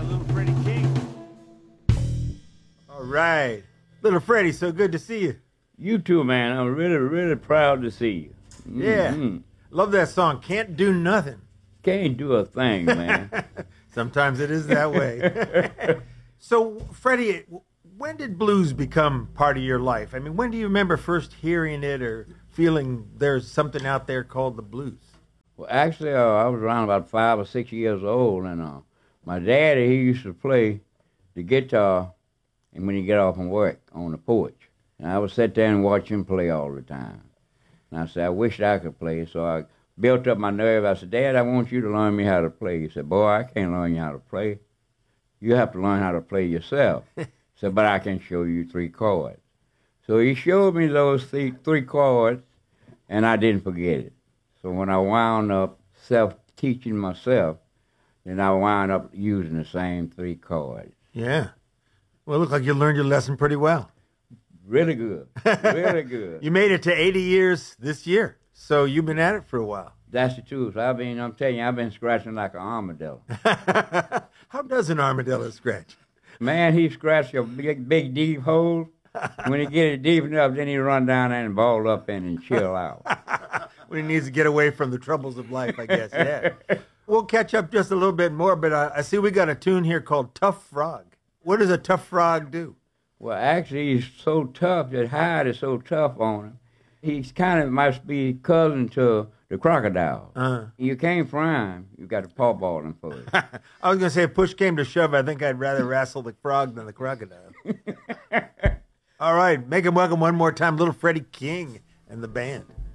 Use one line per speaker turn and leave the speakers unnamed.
Little Freddie King. All right. Little Freddie, so good to see you.
You too, man. I'm really, really proud to see you.
Yeah. Love that song, Can't Do Nothing.
Can't do a thing, man.
Sometimes it is that way. So, Freddie, when did blues become part of your life? I mean, when do you remember first hearing it or feeling there's something out there called the blues?
Well, actually, I was around about 5 or 6 years old, and my daddy, he used to play the guitar and when he get off from work on the porch. And I would sit there and watch him play all the time. And I said, I wish I could play. So I built up my nerve. I said, Dad, I want you to learn me how to play. He said, boy, I can't learn you how to play. You have to learn how to play yourself. I said, but I can show you 3 chords. So he showed me those 3 chords, and I didn't forget it. So when I wound up self-teaching myself, then I wound up using the same 3 chords.
Yeah. Well, it looked like you learned your lesson pretty well.
Really good. Really good.
You made it to 80 years this year, so you've been at it for a while.
That's the truth. I'm telling you, I've been scratching like an armadillo.
How does an armadillo scratch?
Man, he scratched a big deep hole. When he get it deep enough, then he run down there and ball up in and chill out.
When he needs to get away from the troubles of life, I guess, yeah. We'll catch up just a little bit more, but I see we got a tune here called Tough Frog. What does a tough frog do?
Well, actually, he's so tough, that hide is so tough on him. He's kind of must be cousin to the crocodile. You can't fry him. You got to pawpaw him for it.
I was going to say, if push came to shove, I think I'd rather wrestle the frog than the crocodile. All right, make him welcome one more time, Little Freddie King and the band.